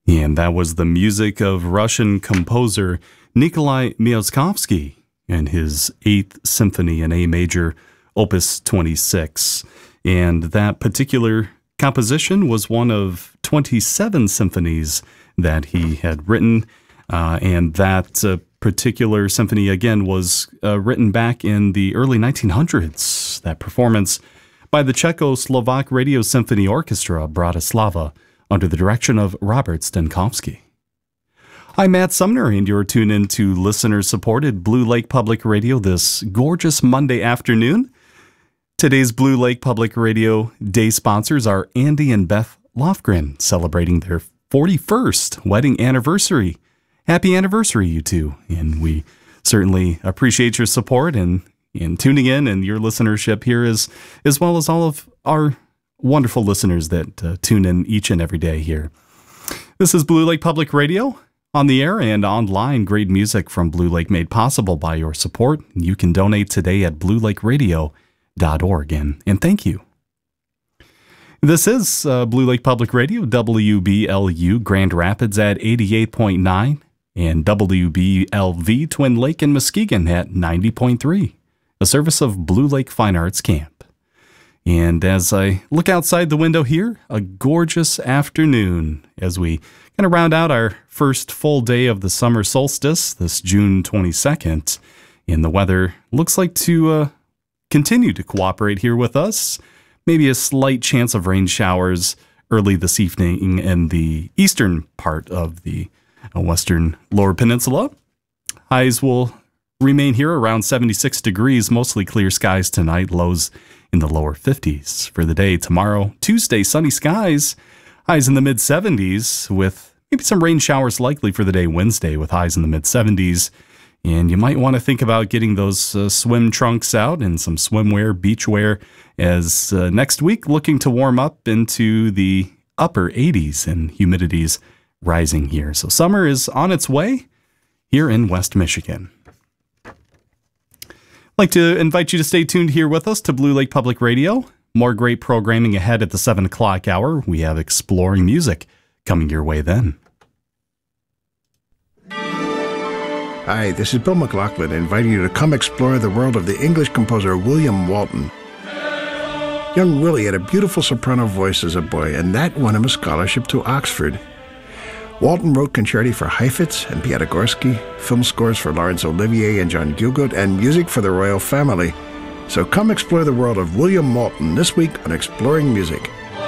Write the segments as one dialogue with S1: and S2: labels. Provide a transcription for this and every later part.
S1: And that was the music of Russian composer Nikolai Myaskovsky and his 8th Symphony in A major, Opus 26. And that particular composition was one of 27 symphonies that he had written. And that particular symphony, again, was written back in the early 1900s. That performance by the Czechoslovak Radio Symphony Orchestra, Bratislava, under the direction of Robert Stenkovsky. I'm Matt Sumner, and you're tuned in to listener-supported Blue Lake Public Radio this gorgeous Monday afternoon. Today's Blue Lake Public Radio Day sponsors are Andy and Beth Lofgren, celebrating their 41st wedding anniversary. Happy anniversary, you two. And we certainly appreciate your support and tuning in and your listenership here, as well as all of our wonderful listeners that tune in each and every day here. This is Blue Lake Public Radio. On the air and online, great music from Blue Lake made possible by your support. You can donate today at bluelakeradio.org. And thank you. This is Blue Lake Public Radio, WBLU Grand Rapids at 88.9 and WBLV Twin Lake and Muskegon at 90.3, a service of Blue Lake Fine Arts Camp. And as I look outside the window here, a gorgeous afternoon as we kind of round out our first full day of the summer solstice, this June 22nd. And the weather looks like to continue to cooperate here with us. Maybe a slight chance of rain showers early this evening in the eastern part of the western lower peninsula. Highs will remain here around 76 degrees, mostly clear skies tonight, lows in the lower 50s. For the day tomorrow, Tuesday, sunny skies, highs in the mid-70s, with maybe some rain showers likely for the day Wednesday with highs in the mid-70s. And you might want to think about getting those swim trunks out and some swimwear, beachwear, as next week looking to warm up into the upper 80s and humidity's rising here. So summer is on its way here in West Michigan. I'd like to invite you to stay tuned here with us to Blue Lake Public Radio. More great programming ahead at the 7 o'clock hour. We have Exploring Music coming your way then.
S2: Hi, this is Bill McLaughlin inviting you to come explore the world of the English composer William Walton. Young Willie had a beautiful soprano voice as a boy, and that won him a scholarship to Oxford. Walton wrote concerti for Heifetz and Piatigorsky, film scores for Laurence Olivier and John Gielgud, and music for the royal family. So come explore the world of William Walton this week on Exploring Music.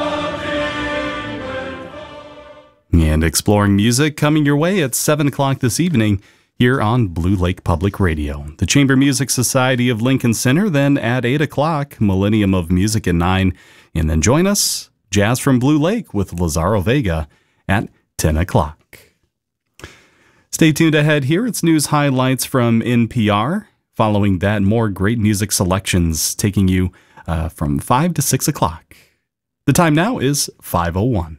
S1: And Exploring Music coming your way at 7 o'clock this evening here on Blue Lake Public Radio. The Chamber Music Society of Lincoln Center, then at 8 o'clock, Millennium of Music at 9, and then join us, Jazz from Blue Lake with Lazaro Vega at 10 o'clock. Stay tuned ahead here. It's news highlights from NPR. Following that, more great music selections taking you from 5 to 6 o'clock. The time now is 5:01.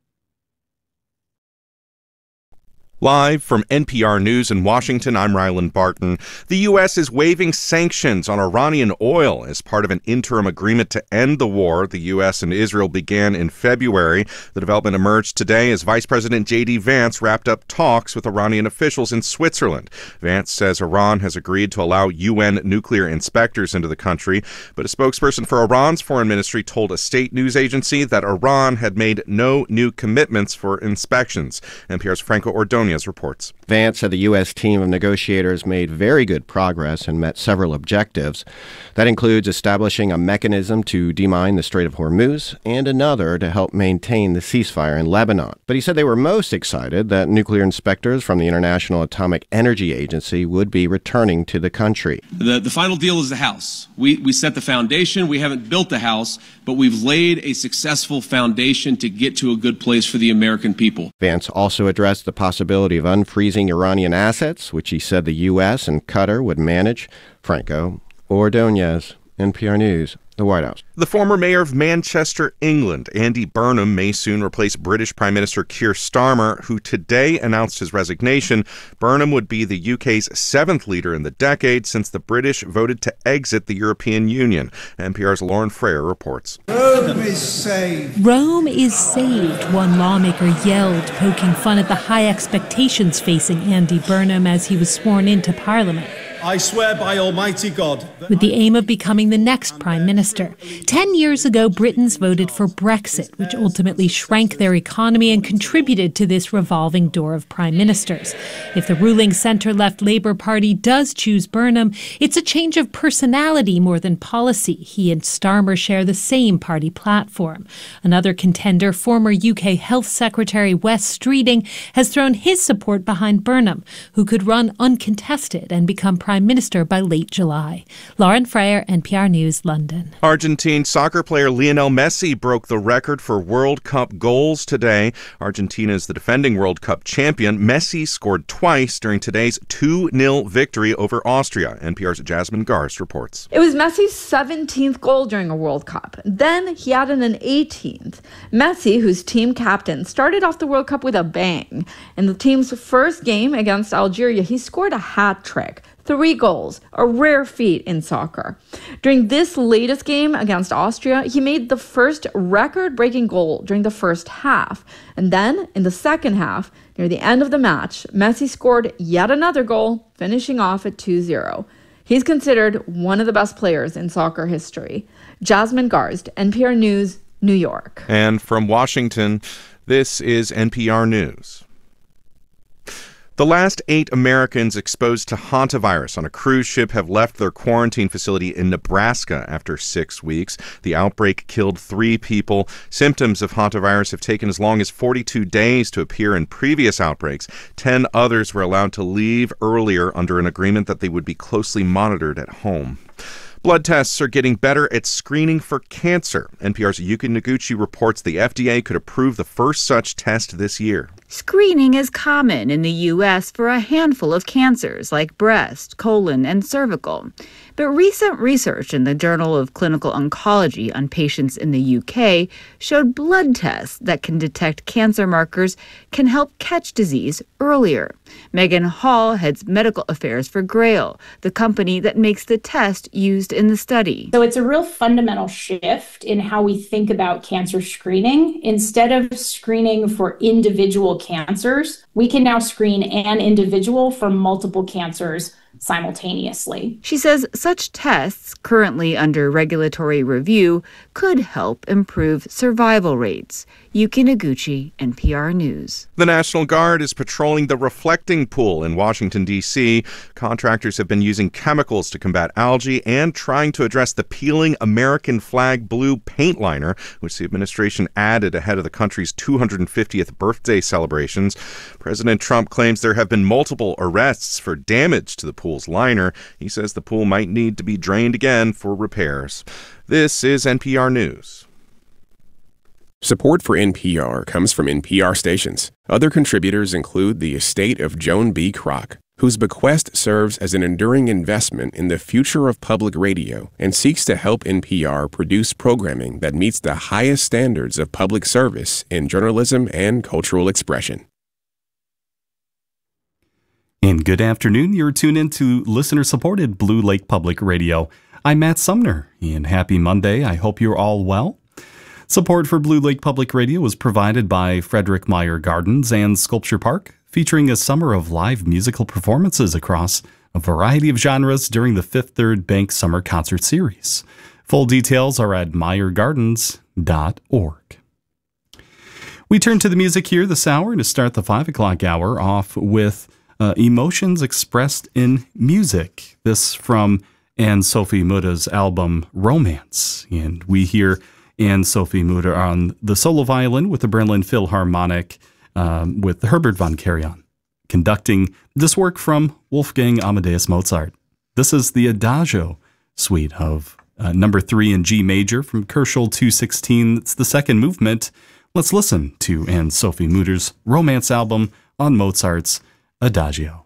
S3: Live from NPR News in Washington, I'm Ryland Barton. The U.S. is waiving sanctions on Iranian oil as part of an interim agreement to end the war the U.S. and Israel began in February. The development emerged today as Vice President J.D. Vance wrapped up talks with Iranian officials in Switzerland. Vance says Iran has agreed to allow UN nuclear inspectors into the country, but a spokesperson for Iran's foreign ministry told a state news agency that Iran had made no new commitments for inspections. NPR's Franco Ordonez reports.
S4: Vance said the U.S. team of negotiators made very good progress and met several objectives. That includes establishing a mechanism to demine the Strait of Hormuz and another to help maintain the ceasefire in Lebanon. But he said they were most excited that nuclear inspectors from the International Atomic Energy Agency would be returning to the country.
S5: The final deal is the house. We set the foundation. We haven't built the house, but we've laid a successful foundation to get to a good place for the American people.
S4: Vance also addressed the possibility of unfreezing Iranian assets, which he said the U.S. and Qatar would manage. Franco Ordonez, NPR News. The White House.
S3: The former mayor of Manchester, England, Andy Burnham, may soon replace British Prime Minister Keir Starmer, who today announced his resignation. Burnham would be the UK's seventh leader in the decade since the British voted to exit the European Union. NPR's Lauren Frayer reports.
S6: Rome is saved.
S7: Rome is saved, one lawmaker yelled, poking fun at the high expectations facing Andy Burnham as he was sworn into Parliament.
S6: I swear by Almighty God.
S7: With the aim of becoming the next prime minister. 10 years ago, Britons voted for Brexit, which ultimately shrank their economy and contributed to this revolving door of prime ministers. If the ruling centre-left Labour Party does choose Burnham, it's a change of personality more than policy. He and Starmer share the same party platform. Another contender, former UK Health Secretary Wes Streeting, has thrown his support behind Burnham, who could run uncontested and become prime minister by late July. Lauren Frayer, NPR News, London.
S3: Argentine soccer player Lionel Messi broke the record for World Cup goals today. Argentina is the defending World Cup champion. Messi scored twice during today's 2-0 victory over Austria. NPR's Jasmine Garst reports.
S8: It was Messi's 17th goal during a World Cup. Then he added an 18th. Messi, who's team captain, started off the World Cup with a bang. In the team's first game against Algeria, he scored a hat trick. 3 goals, a rare feat in soccer. During this latest game against Austria, he made the first record-breaking goal during the first half. And then, in the second half, near the end of the match, Messi scored yet another goal, finishing off at 2-0. He's considered one of the best players in soccer history. Jasmine Garst, NPR News, New York.
S3: And from Washington, this is NPR News. The last 8 Americans exposed to hantavirus on a cruise ship have left their quarantine facility in Nebraska after 6 weeks. The outbreak killed 3 people. Symptoms of hantavirus have taken as long as 42 days to appear in previous outbreaks. 10 others were allowed to leave earlier under an agreement that they would be closely monitored at home. Blood tests are getting better at screening for cancer. NPR's Yuki Noguchi reports the FDA could approve the first such test this year.
S9: Screening is common in the U.S. for a handful of cancers like breast, colon, and cervical. But recent research in the Journal of Clinical Oncology on patients in the U.K. showed blood tests that can detect cancer markers can help catch disease earlier. Megan Hall heads medical affairs for Grail, the company that makes the test used in the study.
S10: So it's a real fundamental shift in how we think about cancer screening. Instead of screening for individual cancers, we can now screen an individual for multiple cancers simultaneously.
S9: She says such tests, currently under regulatory review, could help improve survival rates. Yuki Noguchi, NPR News.
S3: The National Guard is patrolling the reflecting pool in Washington, D.C. Contractors have been using chemicals to combat algae and trying to address the peeling American flag blue paint liner, which the administration added ahead of the country's 250th birthday celebrations. President Trump claims there have been multiple arrests for damage to the pool's liner. He says the pool might need to be drained again for repairs. This is NPR News.
S11: Support for NPR comes from NPR stations. Other contributors include the estate of Joan B. Kroc, whose bequest serves as an enduring investment in the future of public radio and seeks to help NPR produce programming that meets the highest standards of public service in journalism and cultural expression.
S1: And good afternoon. You're tuned in to listener-supported Blue Lake Public Radio. I'm Matt Sumner, and happy Monday. I hope you're all well. Support for Blue Lake Public Radio was provided by Frederick Meyer Gardens and Sculpture Park, featuring a summer of live musical performances across a variety of genres during the Fifth Third Bank Summer Concert Series. Full details are at meyergardens.org. We turn to the music here this hour to start the 5 o'clock hour off with Emotions Expressed in Music. This from Anne-Sophie Muda's album Romance. And we hear Anne-Sophie Muda on the solo violin with the Berlin Philharmonic with Herbert von Karajan, conducting this work from Wolfgang Amadeus Mozart. This is the Adagio suite of number 3 in G major from Köchel 216. It's the second movement. Let's listen to Anne-Sophie Muda's Romance album on Mozart's Adagio.